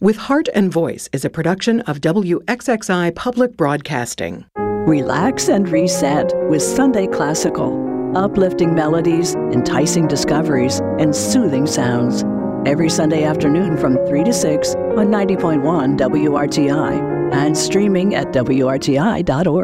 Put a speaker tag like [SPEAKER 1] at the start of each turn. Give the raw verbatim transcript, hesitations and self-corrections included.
[SPEAKER 1] With Heart and Voice is a production of W X X I Public Broadcasting.
[SPEAKER 2] Relax and reset with Sunday Classical. Uplifting melodies, enticing discoveries, and soothing sounds. Every Sunday afternoon from three to six on ninety point one W R T I and streaming at W R T I dot org.